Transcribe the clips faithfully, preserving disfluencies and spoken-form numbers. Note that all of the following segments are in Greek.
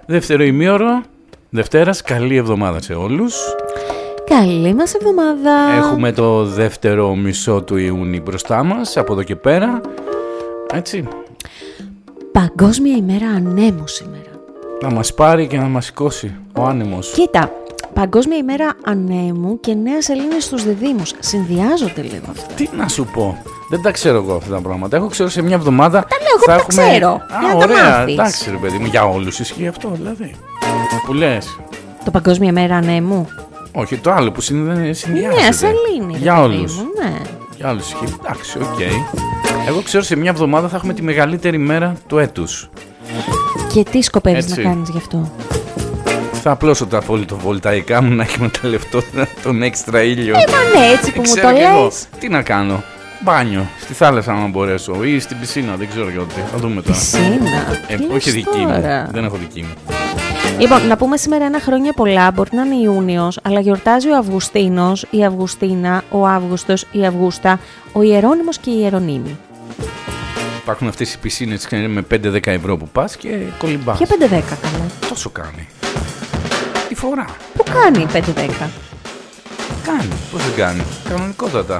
Δεύτερο ημίωρο Δευτέρας, καλή εβδομάδα σε όλους. Καλή μας εβδομάδα. Έχουμε το δεύτερο μισό του Ιούνιου μπροστά μας, από εδώ και πέρα. Έτσι. Παγκόσμια ημέρα ανέμου σήμερα. Να μας πάρει και να μας σηκώσει ο άνεμος. Κοίτα, Παγκόσμια ημέρα ανέμου και νέα σελήνη στους διδύμους. Συνδυάζονται λίγο αυτά. Τι να σου πω. Δεν τα ξέρω εγώ αυτά τα πράγματα. Έχω ξέρω σε μια εβδομάδα. Τα λέω, εγώ θα τα έχουμε... ξέρω. Α, για να ωραία. τα μάθεις. Εντάξει, ρε παιδί μου, για όλους ισχύει αυτό δηλαδή. Που λες. Το Παγκόσμια ημέρα ανέμου. Όχι, το άλλο που συνδυάζεται. Νέα σελήνη. Για όλους. Ναι. Για όλους ισχύει. Εντάξει, οκ. Okay. Εγώ ξέρω σε μια εβδομάδα θα έχουμε τη μεγαλύτερη μέρα του έτους. Και τι σκοπεύεις Έτσι. να κάνεις γι' αυτό? Θα απλώσω τα φωτοβολταϊκά μου να εκμεταλλευτώ τον έξτρα ήλιο. Ε, μα ναι, έτσι που μου το λες. Τι να κάνω. Μπάνιο. Στη θάλασσα, αν μπορέσω. Ή στην πισίνα. Δεν ξέρω γιατί. Θα δούμε τώρα. Πισίνα. Ε, Τι όχι λες δική μου. τώρα? Δεν έχω δική μου. Λοιπόν, να πούμε σήμερα ένα χρόνια πολλά. Μπορεί να είναι Ιούνιος, αλλά γιορτάζει ο Αυγουστίνος, η Αυγουστίνα, ο Αύγουστος, η Αυγούστα, ο Ιερώνυμος και η Ιερονύμη. Υπάρχουν αυτές οι πισίνες με πέντε δέκα ευρώ που πας και κολυμπάς. Και πέντε δέκα καλά. Τόσο κάνει. Τι φορά. Πού κάνει πέντε δέκα? Κάνει. Πώς δεν κάνει. Κανονικότατα.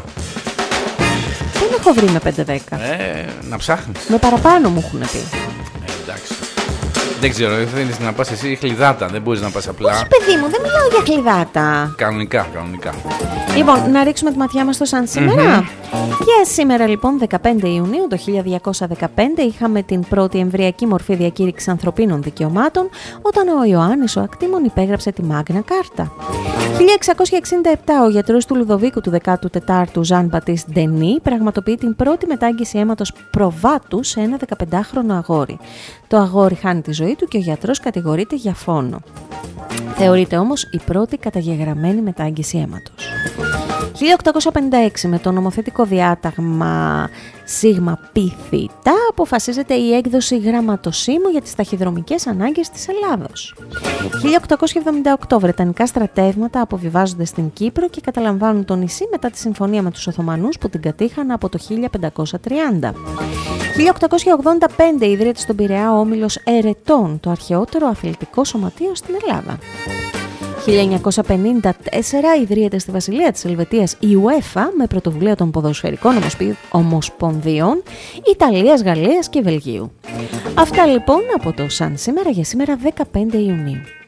Δεν έχω βρει με πέντε δέκα. Ε, να ψάχνεις. Με παραπάνω μου έχουν πει. Ε, εντάξει. Δεν ξέρω, θέλεις να πας εσύ χλιδάτα. Δεν μπορείς να πας απλά. Όχι, παιδί μου, δεν μιλάω για χλιδάτα. Κανονικά, κανονικά. Λοιπόν, να ρίξουμε τη ματιά μας στο σαν σήμερα. Mm-hmm. Και σήμερα λοιπόν δεκαπέντε Ιουνίου το χίλια διακόσια δεκαπέντε είχαμε την πρώτη εμβριακή μορφή διακήρυξης ανθρωπίνων δικαιωμάτων, όταν ο Ιωάννης ο Ακτήμων υπέγραψε τη Μάγνα Κάρτα. χίλια εξακόσια εξήντα επτά ο γιατρός του Λουδοβίκου του δέκατου τέταρτου Ζαν Μπατίστ Ντενί πραγματοποιεί την πρώτη μετάγγιση αίματος προβάτου σε ένα δεκαπεντάχρονο αγόρι. Το αγόρι χάνει τη ζωή του και ο γιατρός κατηγορείται για φόνο. Θεωρείται όμως η πρώτη καταγεγραμμένη μετάγγιση αίματος. χίλια οκτακόσια πενήντα έξι με το νομοθετικό διάταγμα Σίγμα Πι Θήτα αποφασίζεται η έκδοση γραμματοσύμου για τις ταχυδρομικές ανάγκες της Ελλάδος. χίλια οκτακόσια εβδομήντα οκτώ βρετανικά στρατεύματα αποβιβάζονται στην Κύπρο και καταλαμβάνουν το νησί μετά τη συμφωνία με τους Οθωμανούς που την κατήχαν από το χίλια πεντακόσια τριάντα. χίλια οκτακόσια ογδόντα πέντε ιδρύεται στον Πειραιά ο Όμιλος Ερετών, το αρχαιότερο αθλητικό σωματείο στην Ελλάδα. χίλια εννιακόσια πενήντα τέσσερα ιδρύεται στη Βασιλεία της Ελβετίας η UEFA με πρωτοβουλία των ποδοσφαιρικών ομοσπονδίων Ιταλίας, Γαλλίας και Βελγίου. Αυτά λοιπόν από το Σαν σήμερα για σήμερα δεκαπέντε Ιουνίου.